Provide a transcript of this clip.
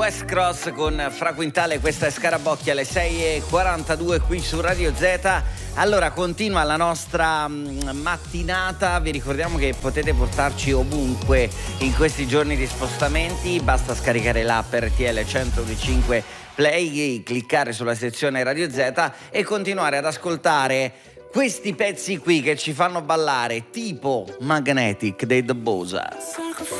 West Cross con Fra Quintale, questa è Scarabocchi alle 6:42 qui su Radio Z. Allora continua la nostra mattinata, vi ricordiamo che potete portarci ovunque in questi giorni di spostamenti, basta scaricare l'app RTL 105 Play, cliccare sulla sezione Radio Z e continuare ad ascoltare questi pezzi qui che ci fanno ballare, tipo Magnetic dei The Bosa.